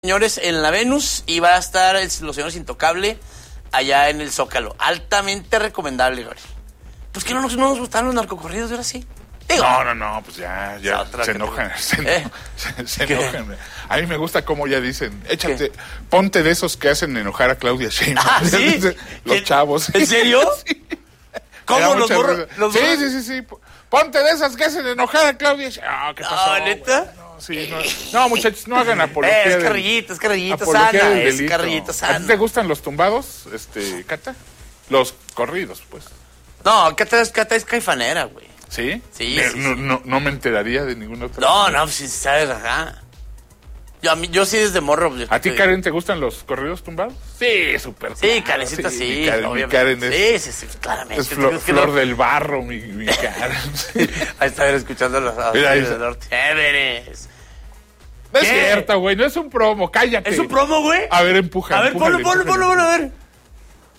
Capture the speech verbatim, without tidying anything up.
Señores, en la Venus y va a estar el, los señores Intocable allá en el Zócalo. Altamente recomendable, güey. Pues que no nos, no nos gustaron los narcocorridos, ahora sí. Digo, no, no, no, pues ya, ya Otra se que enojan, te... se, ¿Eh? se, se enojan. A mí me gusta cómo ya dicen, échate, ¿qué? Ponte de esos que hacen enojar a Claudia Sheinbaum. ¿Ah, sí? Los ¿Qué? chavos. ¿En serio? Sí. ¿Cómo los borros? Sí, sí, sí, sí. Ponte de esas que hacen enojar a Claudia Sheinbaum. Ah, ¿qué pasó? No, ¿neta? No, sí, no, no, muchachos, no hagan apología. Eh, es del, carrillito, es carrillito apología sana, del es delito. carrillito sana. ¿A ti te gustan los tumbados, este, Cata? Los corridos, pues. No, Cata es, Cata es caifanera, güey. ¿Sí? Sí, Me, sí, no, sí. No, no me enteraría de ninguna otra. No, no, pues sí, sabes, ajá. Yo, a mí, yo sí desde morro. Yo, ¿A ti, yo, Karen, te gustan los corridos tumbados? Sí, súper. Sí, claro, Karencita, sí, mi Karen, mi obviamente. Karen es, sí, sí, sí, claramente. es flor, Es que flor no- del barro, mi, mi Karen. Ahí está escuchando los Mira, ahí del está. norte. Chéveres. No es ¿Qué? cierto, güey, no es un promo, cállate. ¿Es un promo, güey? A ver, empuja, A ver, ponlo, empújale, ponlo, ponlo, empújale. ponlo, a ver.